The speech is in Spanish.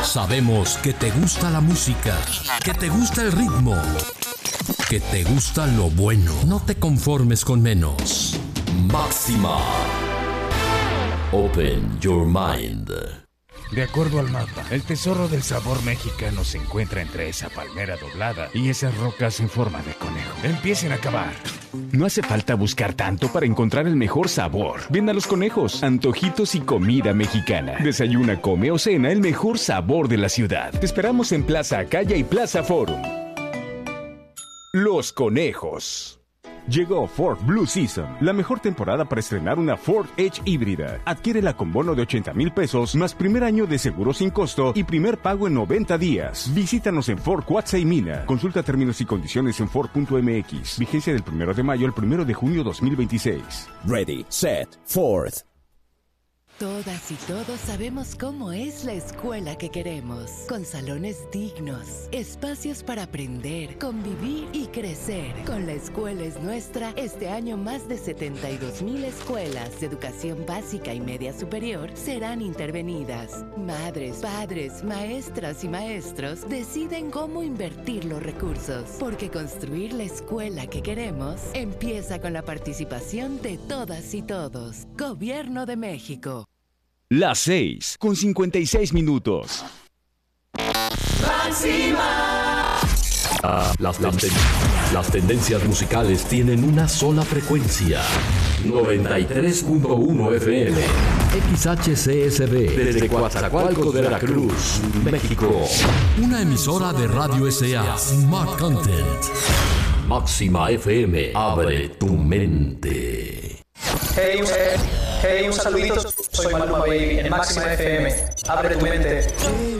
Sabemos que te gusta la música, que te gusta el ritmo, que te gusta lo bueno. No te conformes con menos. Máxima. Open your mind. De acuerdo al mapa, el tesoro del sabor mexicano se encuentra entre esa palmera doblada y esas rocas en forma de conejo. Empiecen a cavar. No hace falta buscar tanto para encontrar el mejor sabor. Ven a Los Conejos, antojitos y comida mexicana. Desayuna, come o cena el mejor sabor de la ciudad. Te esperamos en Plaza Acaya y Plaza Forum. Los Conejos. Llegó Ford Blue Season, la mejor temporada para estrenar una Ford Edge híbrida. Adquiérela con bono de 80,000 pesos, más primer año de seguro sin costo y primer pago en 90 días. Visítanos en Ford Cuatza y Mina. Consulta términos y condiciones en Ford.mx. Vigencia del 1 de mayo al 1 de junio 2026. Ready, set, Ford. Todas y todos sabemos cómo es la escuela que queremos, con salones dignos, espacios para aprender, convivir y crecer. Con La Escuela es Nuestra, este año más de 72,000 escuelas de educación básica y media superior serán intervenidas. Madres, padres, maestras y maestros deciden cómo invertir los recursos, porque construir la escuela que queremos empieza con la participación de todas y todos. Gobierno de México. Las 6 con 56 minutos. ¡Máxima! Las tendencias musicales tienen una sola frecuencia. 93.1 FM. XHCSB. Desde Coatzacoalcos, Veracruz, México. Una emisora de Radio S.A. Smart Content. Máxima FM. Abre tu mente. Hey, un saludito. Soy Maluma Baby en Máxima FM. Abre tu mente.